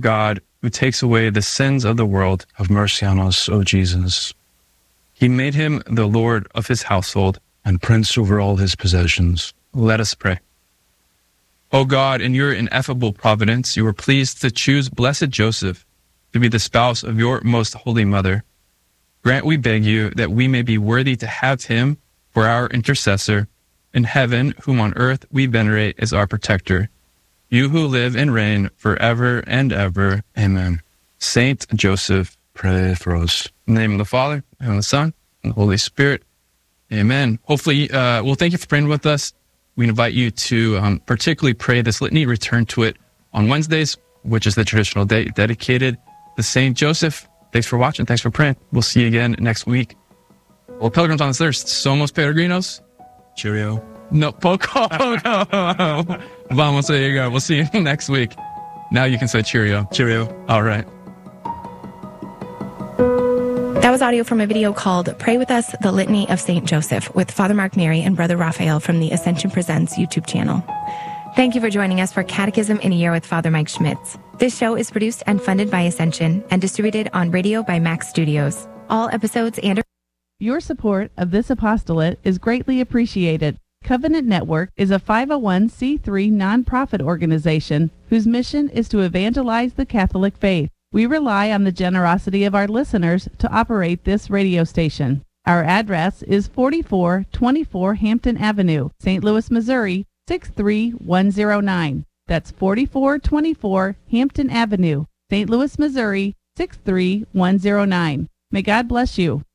God, who takes away the sins of the world, have mercy on us, O Jesus. He made him the Lord of his household and prince over all his possessions. Let us pray. O God, in your ineffable providence, you were pleased to choose blessed Joseph to be the spouse of your most holy mother. Grant, we beg you, that we may be worthy to have him for our intercessor in heaven, whom on earth we venerate as our protector. You who live and reign forever and ever. Amen. Saint Joseph, pray for us. In the name of the Father, and of the Son, and the Holy Spirit. Amen. Hopefully, thank you for praying with us. We invite you to particularly pray this litany, return to it on Wednesdays, which is the traditional day dedicated to Saint Joseph. Thanks for watching. Thanks for praying. We'll see you again next week. Well, Pilgrims on the Thirst, somos peregrinos. Cheerio. No, poco. No. Vamos, there you go. We'll see you next week. Now you can say cheerio. Cheerio. All right. That was audio from a video called Pray With Us, the Litany of St. Joseph with Father Mark Mary and Brother Raphael from the Ascension Presents YouTube channel. Thank you for joining us for Catechism in a Year with Father Mike Schmitz. This show is produced and funded by Ascension and distributed on radio by Max Studios. All episodes and... Your support of this apostolate is greatly appreciated. Covenant Network is a 501c3 nonprofit organization whose mission is to evangelize the Catholic faith. We rely on the generosity of our listeners to operate this radio station. Our address is 4424 Hampton Avenue, St. Louis, Missouri, 63109. That's 4424 Hampton Avenue, St. Louis, Missouri, 63109. May God bless you.